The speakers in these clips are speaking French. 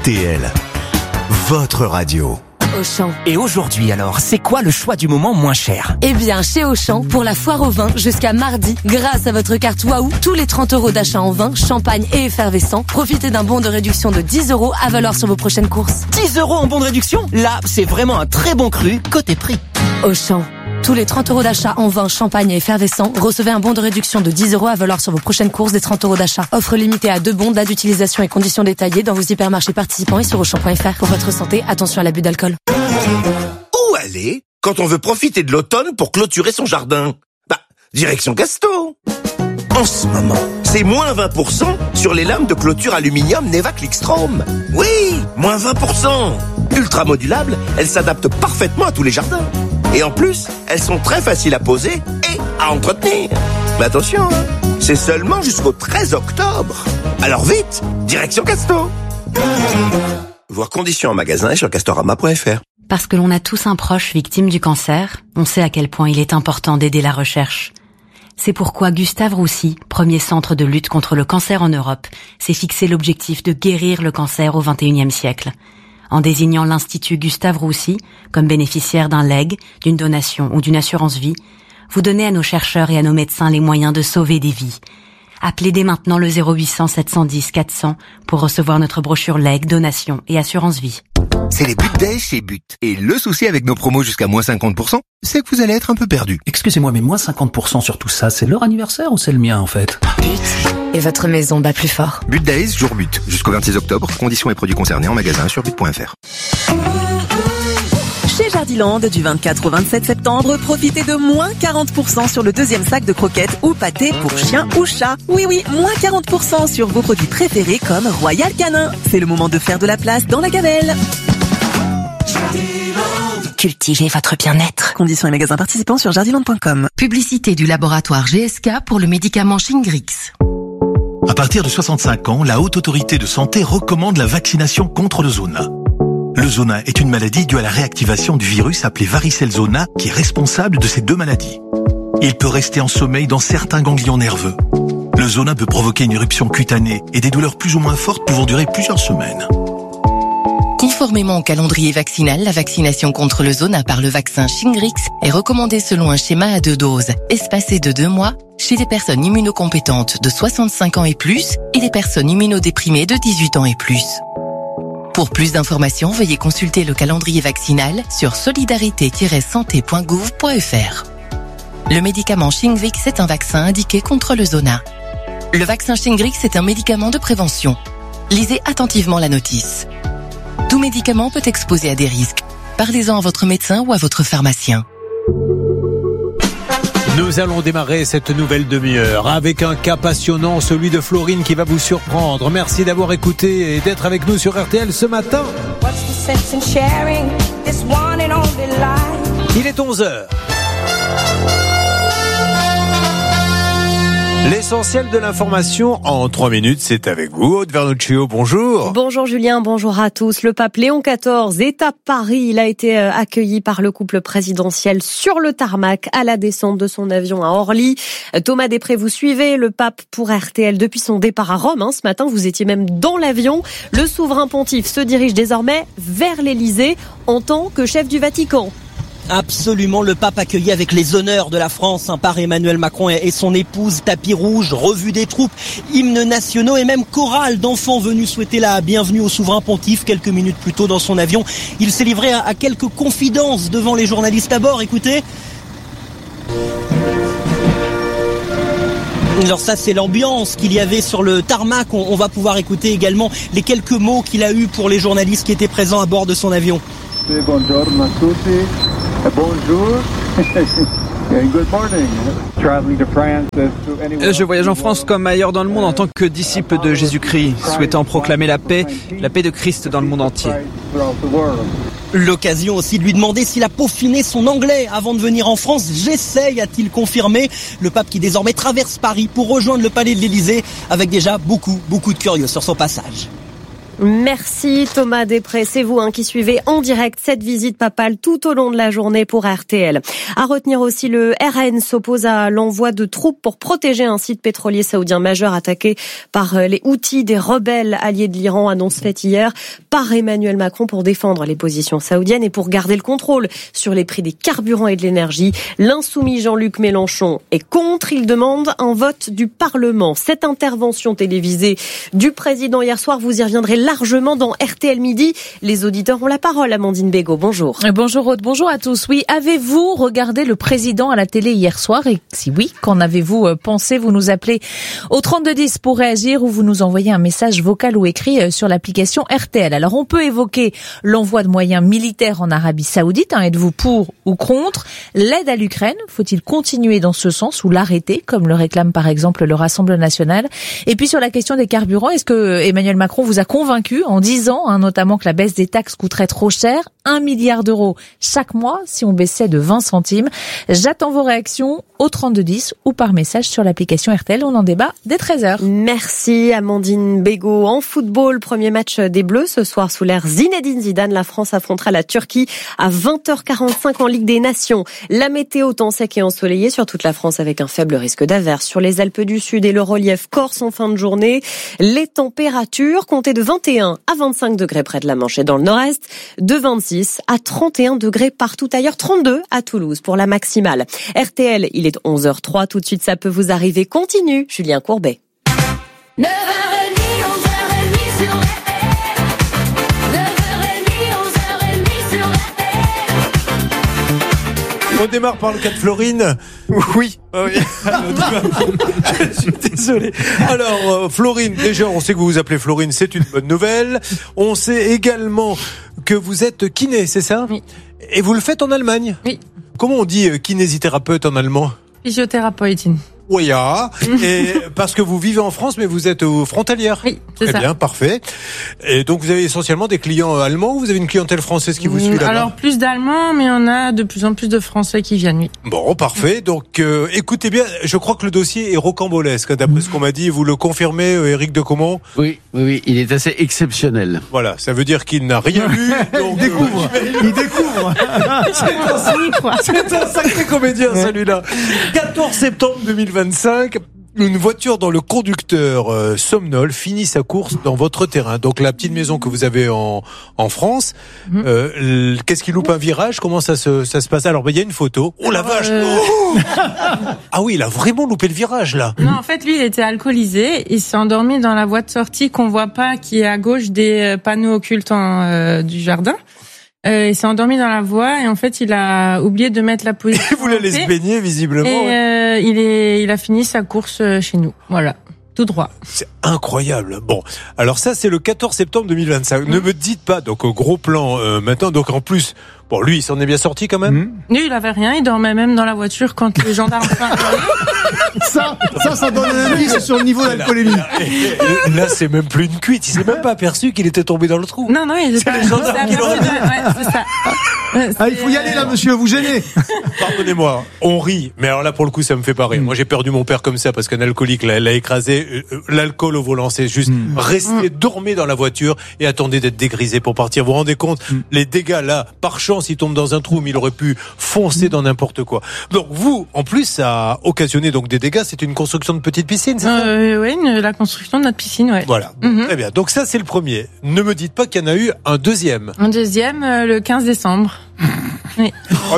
RTL, votre radio. Auchan. Et aujourd'hui alors, c'est quoi le choix du moment moins cher ? Eh bien, chez Auchan, pour la foire au vin, jusqu'à mardi, grâce à votre carte Waouh, tous les 30 € d'achat en vin, champagne et effervescent, profitez d'un bon de réduction de 10 € à valoir sur vos prochaines courses. 10 € en bon de réduction ? Là, c'est vraiment un très bon cru côté prix. Auchan. Tous les 30 € d'achat en vin, champagne et effervescent, recevez un bon de réduction de 10 € à valoir sur vos prochaines courses des 30 € d'achat. Offre limitée à 2 bons, date d'utilisation et conditions détaillées dans vos hypermarchés participants et sur Auchan.fr. Pour votre santé, attention à l'abus d'alcool. Où aller quand on veut profiter de l'automne pour clôturer son jardin ? Direction Casto. En ce moment, c'est moins 20% sur les lames de clôture aluminium Neva Clickstrom. Oui, moins 20%. Ultra modulables, elles s'adaptent parfaitement à tous les jardins. Et en plus, elles sont très faciles à poser et à entretenir. Mais attention, c'est seulement jusqu'au 13 octobre. Alors vite, direction Casto. Voir conditions en magasin et sur castorama.fr. Parce que l'on a tous un proche victime du cancer, on sait à quel point il est important d'aider la recherche. C'est pourquoi Gustave Roussy, premier centre de lutte contre le cancer en Europe, s'est fixé l'objectif de guérir le cancer au XXIe siècle. En désignant l'Institut Gustave Roussy comme bénéficiaire d'un legs, d'une donation ou d'une assurance vie, vous donnez à nos chercheurs et à nos médecins les moyens de sauver des vies. Appelez dès maintenant le 0800 710 400 pour recevoir notre brochure legs, donation et assurance vie. C'est les But Days chez But. Et le souci avec nos promos jusqu'à moins 50%, c'est que vous allez être un peu perdu. Excusez-moi, mais moins 50% sur tout ça, c'est leur anniversaire ou c'est le mien en fait ? But. Et votre maison bat plus fort. But Days, jour but. Jusqu'au 26 octobre. Conditions et produits concernés en magasin sur but.fr. Chez Jardiland, du 24 au 27 septembre, profitez de moins 40% sur le deuxième sac de croquettes ou pâtés pour chien ou chat. Oui, moins 40% sur vos produits préférés comme Royal Canin. C'est le moment de faire de la place dans la gamelle. Cultivez votre bien-être. Conditions et magasins participants sur jardiland.com. Publicité du laboratoire GSK pour le médicament Shingrix. À partir de 65 ans, la Haute Autorité de Santé recommande la vaccination contre le zona. Le zona est une maladie due à la réactivation du virus appelé varicelle zona qui est responsable de ces deux maladies. Il peut rester en sommeil dans certains ganglions nerveux. Le zona peut provoquer une éruption cutanée et des douleurs plus ou moins fortes pouvant durer plusieurs semaines. Conformément au calendrier vaccinal, la vaccination contre le zona par le vaccin Shingrix est recommandée selon un schéma à 2 doses, espacé de 2 mois, chez les personnes immunocompétentes de 65 ans et plus et les personnes immunodéprimées de 18 ans et plus. Pour plus d'informations, veuillez consulter le calendrier vaccinal sur solidarité-santé.gouv.fr. Le médicament Shingrix est un vaccin indiqué contre le zona. Le vaccin Shingrix est un médicament de prévention. Lisez attentivement la notice. Tout médicament peut exposer à des risques. Parlez-en à votre médecin ou à votre pharmacien. Nous allons démarrer cette nouvelle demi-heure avec un cas passionnant, celui de Florine qui va vous surprendre. Merci d'avoir écouté et d'être avec nous sur RTL ce matin. Il est 11h. L'essentiel de l'information en 3 minutes, c'est avec vous, Aude Vernuccio. Bonjour. Bonjour Julien, bonjour à tous. Le pape Léon XIV est à Paris. Il a été accueilli par le couple présidentiel sur le tarmac à la descente de son avion à Orly. Thomas Després, vous suivez le pape pour RTL depuis son départ à Rome. Ce matin, vous étiez même dans l'avion. Le souverain pontife se dirige désormais vers l'Élysée en tant que chef du Vatican. Absolument, le pape accueilli avec les honneurs de la France par Emmanuel Macron et son épouse, tapis rouge, revue des troupes, hymnes nationaux et même chorale d'enfants venus souhaiter la bienvenue au souverain pontife. Quelques minutes plus tôt dans son avion, il s'est livré à quelques confidences devant les journalistes à bord. Écoutez. Alors ça, c'est l'ambiance qu'il y avait sur le tarmac. On va pouvoir écouter également les quelques mots qu'il a eus pour les journalistes qui étaient présents à bord de son avion. Bonjour a tutti. Bonjour. Good morning. Traveling to France. Je voyage en France comme ailleurs dans le monde en tant que disciple de Jésus-Christ, souhaitant proclamer la paix de Christ dans le monde entier. L'occasion aussi de lui demander s'il a peaufiné son anglais avant de venir en France. J'essaye, a-t-il confirmé. Le pape qui désormais traverse Paris pour rejoindre le palais de l'Élysée avec déjà beaucoup de curieux sur son passage. Merci Thomas Després, c'est vous qui suivez en direct cette visite papale tout au long de la journée pour RTL. À retenir aussi, le RN s'oppose à l'envoi de troupes pour protéger un site pétrolier saoudien majeur attaqué par les Houthis, des rebelles alliés de l'Iran, annonce faite hier par Emmanuel Macron pour défendre les positions saoudiennes et pour garder le contrôle sur les prix des carburants et de l'énergie. L'insoumis Jean-Luc Mélenchon est contre, il demande un vote du Parlement. Cette intervention télévisée du président hier soir, vous y reviendrez largement dans RTL Midi. Les auditeurs ont la parole. Amandine Bégaud, bonjour. Bonjour Aude, bonjour à tous. Oui, avez-vous regardé le président à la télé hier soir? Et si oui, qu'en avez-vous pensé? Vous nous appelez au 3210 pour réagir ou vous nous envoyez un message vocal ou écrit sur l'application RTL. Alors on peut évoquer l'envoi de moyens militaires en Arabie Saoudite. Êtes-vous pour ou contre? L'aide à l'Ukraine, faut-il continuer dans ce sens ou l'arrêter, comme le réclame par exemple le Rassemblement national? Et puis sur la question des carburants, est-ce que Emmanuel Macron vous a convaincu en disant notamment que la baisse des taxes coûterait trop cher, 1 milliard d'euros chaque mois si on baissait de 20 centimes. J'attends vos réactions au 3210 ou par message sur l'application RTL. On en débat dès 13h. Merci Amandine Bégaud. En football, premier match des Bleus ce soir sous l'ère Zinedine Zidane. La France affrontera la Turquie à 20h45 en Ligue des Nations. La météo, temps sec et ensoleillé sur toute la France avec un faible risque d'averse sur les Alpes du Sud et le relief corse en fin de journée. Les températures comptez de 21 à 25 degrés près de la Manche et dans le nord-est, de 26 à 31 degrés partout ailleurs, 32 à Toulouse pour la maximale. RTL, il est 11h03, tout de suite ça peut vous arriver. Continue, Julien Courbet. 9h30, 11h30 sur RTL. 9h30, 11h30 sur RTL. On démarre par le cas de Florine. Oui. Je suis désolé. Alors, Florine, déjà, on sait que vous vous appelez Florine, c'est une bonne nouvelle. On sait également que vous êtes kiné, c'est ça? Oui. Et vous le faites en Allemagne? Oui. Comment on dit kinésithérapeute en allemand? Physiothérapeute. Oui, et parce que vous vivez en France, mais vous êtes frontalière. Oui, c'est ça. Très bien, parfait. Et donc vous avez essentiellement des clients allemands ou vous avez une clientèle française qui vous suit là-bas? Alors plus d'Allemands, mais on a de plus en plus de Français qui viennent, oui. Bon, parfait. Donc écoutez bien, je crois que le dossier est rocambolesque, d'après ce qu'on m'a dit. Vous le confirmez, Éric de Comont? Oui, il est assez exceptionnel. Voilà, ça veut dire qu'il n'a rien lu. Donc, Il découvre. C'est un sacré comédien, celui-là. 14 septembre 2025, une voiture dont le conducteur somnole finit sa course dans votre terrain. Donc la petite maison que vous avez en France, qu'est-ce qu'il loupe un virage? Comment ça se passe? Alors il y a une photo. Oh la vache! Oh ah oui, il a vraiment loupé le virage là. Non, en fait lui il était alcoolisé, il s'est endormi dans la voie de sortie qu'on voit pas, qui est à gauche des panneaux occultants du jardin. Il s'est endormi dans la voie et en fait il a oublié de mettre la position. Il voulait aller se baigner visiblement. Et il a fini sa course chez nous. Voilà. Tout droit. C'est incroyable. Bon, alors ça c'est le 14 septembre 2025. Ne me dites pas, donc gros plan maintenant, donc en plus, bon lui il s'en est bien sorti quand même. Lui il avait rien, il dormait même dans la voiture quand les gendarmes Ça donne un indice sur le niveau d'alcoolémie. Là c'est même plus une cuite, il s'est même pas aperçu qu'il était tombé dans le trou. Non, il est pas. Les gendarmes qui l'ont dit. C'est ça. Il faut y aller là, monsieur, vous gênez. Pardonnez-moi, on rit, mais alors là pour le coup ça me fait pas rire. Moi j'ai perdu mon père comme ça parce qu'un alcoolique l'a écrasé. L'alcool au volant, c'est juste rester, dormir dans la voiture et attendez d'être dégrisé pour partir. Vous vous rendez compte, les dégâts là, par chance il tombe dans un trou, mais il aurait pu foncer dans n'importe quoi. Donc vous, en plus ça a occasionné donc des dégâts. C'est une construction de petite piscine, c'est ça? Oui, la construction de notre piscine, ouais. Voilà, très bien. Donc ça c'est le premier. Ne me dites pas qu'il y en a eu un deuxième. Un deuxième, le 15 décembre. Oui. Oh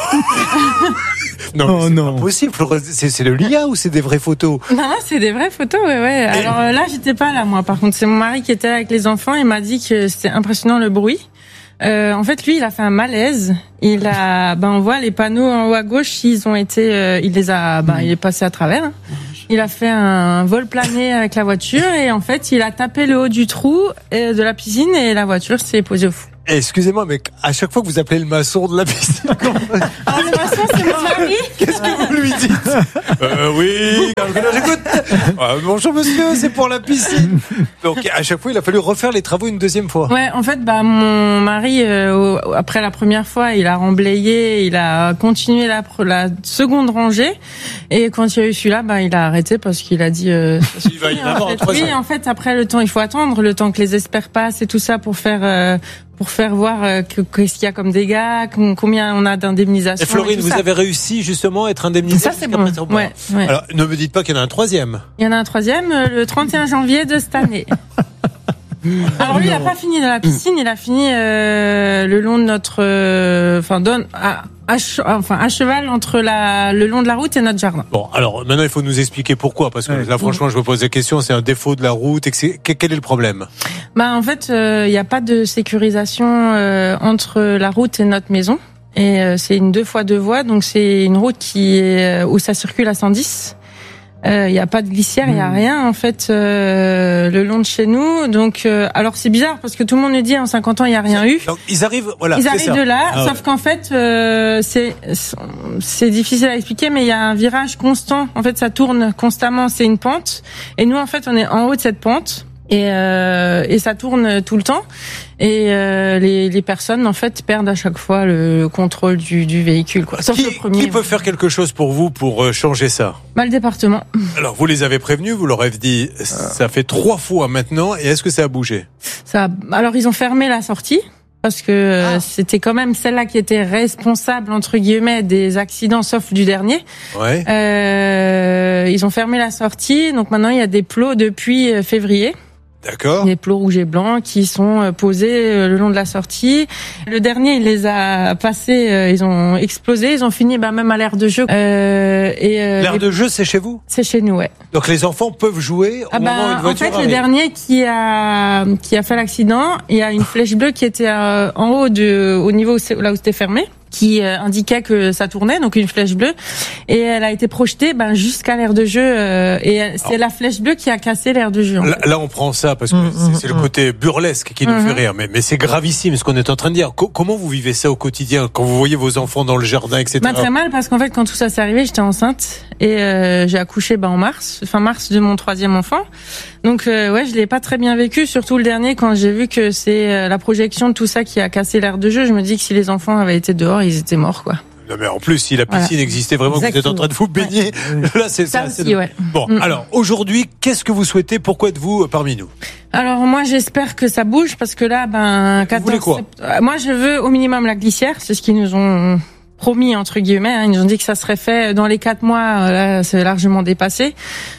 non. Non, c'est pas possible. C'est le LIA ou c'est des vraies photos? Non, c'est des vraies photos, ouais. Alors là, j'étais pas là, moi. Par contre, c'est mon mari qui était là avec les enfants. Il m'a dit que c'était impressionnant le bruit. En fait, lui, il a fait un malaise. On voit les panneaux en haut à gauche, il est passé à travers. Hein. Il a fait un vol plané avec la voiture et en fait, il a tapé le haut du trou de la piscine et la voiture s'est posée au fond. Excusez-moi, mais à chaque fois que vous appelez le maçon de la piscine, Alors, le maçon, c'est mon mari. qu'est-ce que vous lui dites? Oui, j'écoute. Bonjour monsieur, c'est pour la piscine. Donc à chaque fois, il a fallu refaire les travaux une deuxième fois. Ouais, en fait, mon mari, après la première fois, il a remblayé, il a continué la seconde rangée, et quand il y a eu celui-là, il a arrêté parce qu'il a dit. Il va y en avoir un troisième. Oui, en fait, après le temps, il faut attendre le temps que les experts passent et tout ça pour faire voir qu'est-ce qu'il y a comme dégâts, combien on a d'indemnisation. Et Florine, vous avez réussi justement à être indemnisée. Ça, c'est bon. Ouais. Alors, ne me dites pas qu'il y en a un troisième. Il y en a un troisième le 31 janvier de cette année. Alors lui, il n'a pas fini dans la piscine, il a fini le long de notre, à cheval entre le long de la route et notre jardin. Bon, alors maintenant il faut nous expliquer pourquoi, parce que là franchement je me pose la question, c'est un défaut de la route, quel est le problème? En fait, il n'y a pas de sécurisation entre la route et notre maison, et c'est une 2x2 voies, donc c'est une route où ça circule à 110. Il n'y a pas de glissière, il n'y a rien en fait le long de chez nous. Donc, alors c'est bizarre parce que tout le monde nous dit en 50 ans il n'y a rien eu. Donc ils arrivent, voilà. Ils arrivent de là, sauf qu'en fait c'est difficile à expliquer, mais il y a un virage constant. En fait, ça tourne constamment, c'est une pente. Et nous en fait on est en haut de cette pente. Et ça tourne tout le temps, et les personnes en fait perdent à chaque fois le contrôle du véhicule, quoi. Sauf le premier. Qui peut faire quelque chose pour vous pour changer ça? Le département. Alors vous les avez prévenus, vous leur avez dit ça fait 3 fois maintenant, et est-ce que ça a bougé? Alors ils ont fermé la sortie parce que c'était quand même celle-là qui était responsable entre guillemets des accidents, sauf du dernier. Ouais. Ils ont fermé la sortie, donc maintenant il y a des plots depuis février. D'accord. Des plots rouges et blancs qui sont posés le long de la sortie. Le dernier, il les a passés, ils ont explosé, ils ont fini même à l'aire de jeu. L'aire de jeu, c'est chez vous? C'est chez nous, ouais. Donc les enfants peuvent jouer au moment où une voiture en fait, le dernier qui a fait l'accident, il y a une flèche bleue qui était en haut au niveau là où c'était fermé, qui indiquait que ça tournait, donc une flèche bleue, et elle a été projetée jusqu'à l'aire de jeu, et c'est la flèche bleue qui a cassé l'aire de jeu. Là on prend ça parce que c'est le côté burlesque qui nous fait rire, mais c'est gravissime ce qu'on est en train de dire. Comment vous vivez ça au quotidien quand vous voyez vos enfants dans le jardin, etc. Très mal, parce qu'en fait quand tout ça s'est arrivé, j'étais enceinte, et j'ai accouché en mars de mon 3e enfant. Donc je l'ai pas très bien vécu, surtout le dernier, quand j'ai vu que c'est la projection de tout ça qui a cassé l'aire de jeu. Je me dis que si les enfants avaient été dehors, ils étaient morts, quoi. Non mais en plus, si la piscine existait vraiment, que vous êtes en train de vous baigner, là c'est ça. Bon, alors aujourd'hui, qu'est-ce que vous souhaitez? Pourquoi êtes-vous parmi nous? Alors moi j'espère que ça bouge, parce que là, 14 vous voulez quoi? Moi je veux au minimum la glissière, c'est ce qu'ils nous ont promis entre guillemets. Ils nous ont dit que ça serait fait dans les 4 mois. Là, c'est largement dépassé.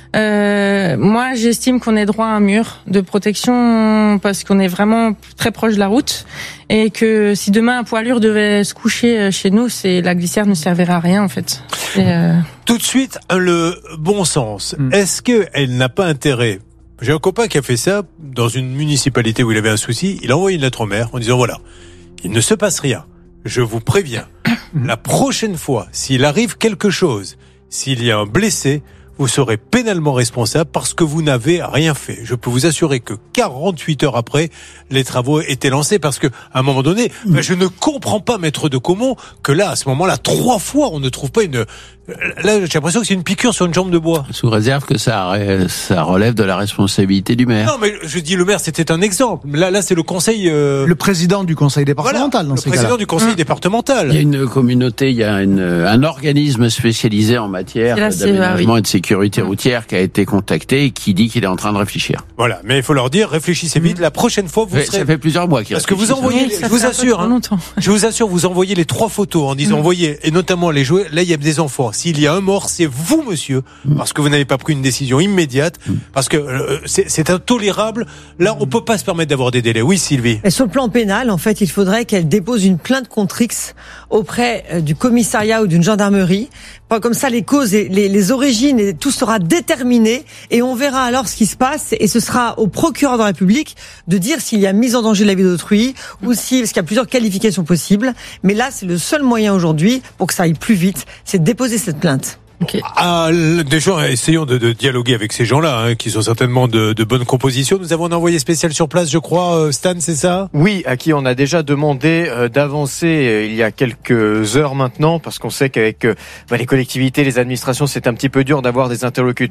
Moi, j'estime qu'on est droit à un mur de protection parce qu'on est vraiment très proche de la route, et que si demain un poids lourd devait se coucher chez nous, la glissière ne servira à rien en fait. Tout de suite, le bon sens. Est-ce qu'elle n'a pas intérêt? J'ai un copain qui a fait ça dans une municipalité où il avait un souci. Il a envoyé une lettre au maire en disant voilà, il ne se passe rien. Je vous préviens. La prochaine fois, s'il arrive quelque chose, s'il y a un blessé, vous serez pénalement responsable parce que vous n'avez rien fait. Je peux vous assurer que 48 heures après, les travaux étaient lancés, parce que à un moment donné, je ne comprends pas, maître de Caumont, que là, à ce moment-là, 3 fois, on ne trouve pas une... Là, j'ai l'impression que c'est une piqûre sur une jambe de bois. Sous réserve que ça relève de la responsabilité du maire. Non, mais je dis le maire, c'était un exemple. Là, c'est le conseil... Le président du conseil départemental, voilà, le président du conseil départemental. Il y a une communauté, il y a un organisme spécialisé en matière d'aménagement et de sécurité routière qui a été contacté et qui dit qu'il est en train de réfléchir. Voilà, mais il faut leur dire, réfléchissez vite. La prochaine fois, vous serez... Ça fait plusieurs mois qu'il Parce que vous envoyez, je vous assure, vous envoyez les 3 photos en disant, envoyez, et notamment les jouets. Là, il y a des enfants. S'il y a un mort, c'est vous, monsieur, parce que vous n'avez pas pris une décision immédiate, parce que c'est intolérable. Là, on peut pas se permettre d'avoir des délais. Oui, Sylvie. Et sur le plan pénal, en fait, il faudrait qu'elle dépose une plainte contre X auprès du commissariat ou d'une gendarmerie. Comme ça, les causes, et les origines, et tout sera déterminé, et on verra alors ce qui se passe, et ce sera au procureur de la République de dire s'il y a mise en danger de la vie d'autrui, ou parce qu'il y a plusieurs qualifications possibles. Mais là, c'est le seul moyen aujourd'hui pour que ça aille plus vite, c'est de déposer cette plainte. Okay. Déjà, essayons de dialoguer avec ces gens-là, qui sont certainement de bonnes compositions. Nous avons un envoyé spécial sur place, je crois, Stan, c'est ça? Oui, à qui on a déjà demandé d'avancer il y a quelques heures maintenant, parce qu'on sait qu'avec les collectivités, les administrations, c'est un petit peu dur d'avoir des interlocuteurs